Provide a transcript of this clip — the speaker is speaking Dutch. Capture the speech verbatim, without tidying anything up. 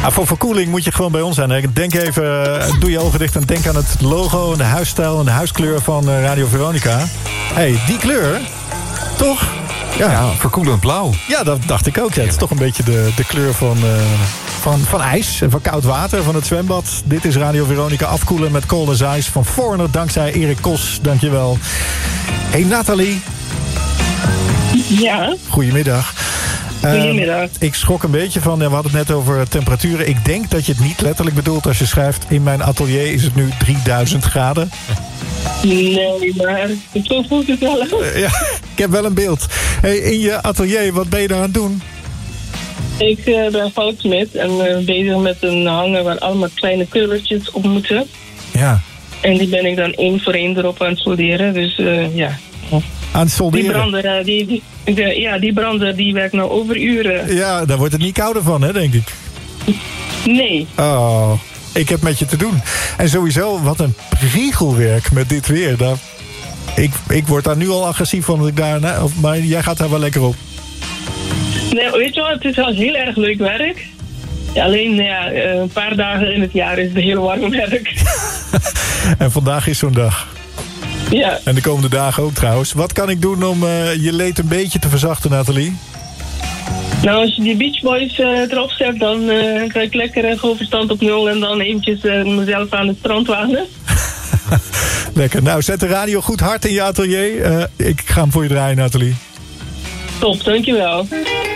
Ah, voor verkoeling moet je gewoon bij ons zijn. Denk even, doe je ogen dicht en denk aan het logo en de huisstijl en de huiskleur van Radio Veronica. Hé, hey, die kleur, toch? Ja, ja, verkoelend blauw. Ja, dat dacht ik ook. Ja. Het is toch een beetje de, de kleur van, uh, van, van ijs en van koud water, van het zwembad. Dit is Radio Veronica afkoelen met Cold as Ice van Foreigner, dankzij Erik Kos. Dankjewel. Hey Nathalie. Ja. Goedemiddag. Goedemiddag. Uh, ik schrok een beetje van, ja, we hadden het net over temperaturen. Ik denk dat je het niet letterlijk bedoelt als je schrijft, in mijn atelier is het nu drieduizend graden. Nee, maar zo voelt het wel. Uh, ja, ik heb wel een beeld. Hey, in je atelier, wat ben je daar aan het doen? Ik uh, ben goudsmid en uh, bezig met een hanger waar allemaal kleine kleurtjes op moeten. Ja. En die ben ik dan één voor één erop aan het solderen. Dus uh, ja. Aan het solderen? Die brander, uh, die, die, de, ja, die brander die werkt nou overuren. Ja, daar wordt het niet kouder van, hè, denk ik. Nee. Oh, ik heb met je te doen. En sowieso, wat een priegelwerk met dit weer. Daar, ik, ik word daar nu al agressief van. Dat ik daar, nou, maar jij gaat daar wel lekker op. Nee, weet je wel, het is wel heel erg leuk werk. Ja, alleen ja, een paar dagen in het jaar is het heel warm werk. En vandaag is zo'n dag. Ja. En de komende dagen ook trouwens. Wat kan ik doen om uh, je leed een beetje te verzachten, Nathalie? Nou, als je die Beach Boys uh, erop zet, dan uh, krijg ik lekker uh, gewoon verstand op nul en dan eventjes uh, mezelf aan het strand wagen. Lekker. Nou, zet de radio goed hard in je atelier. Uh, ik ga hem voor je draaien, Nathalie. Top, dankjewel.